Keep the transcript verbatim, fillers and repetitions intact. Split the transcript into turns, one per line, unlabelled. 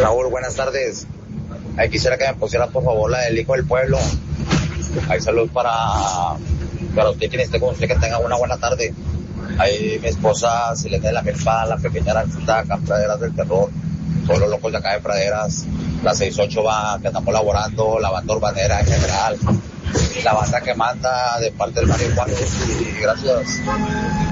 Raúl, buenas tardes. Ahí quisiera que me pusieran por favor la del Hijo del Pueblo. Ahí salud para, para usted, quien esté con usted, que tenga una buena tarde. Ahí mi esposa Silene de la Milpa, la pequeña Aranzita, acá en Praderas del Terror. Todos los locos de acá de Praderas. La seis ocho va, que estamos laborando, la banda urbanera en general. La banda que manda de parte del Mario Juárez. Y gracias.